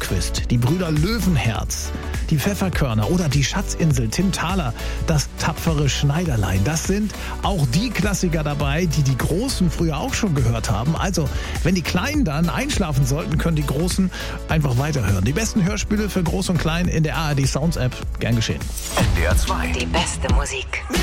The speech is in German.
Twist, die Brüder Löwenherz, die Pfefferkörner oder die Schatzinsel, Tim Thaler, das tapfere Schneiderlein. Das sind auch die Klassiker dabei, die die Großen früher auch schon gehört haben. Also, wenn die Kleinen dann einschlafen sollten, können die Großen einfach weiterhören. Die besten Hörspiele für Groß und Klein in der ARD Sounds App. Gern geschehen. NDR 2. Die beste Musik.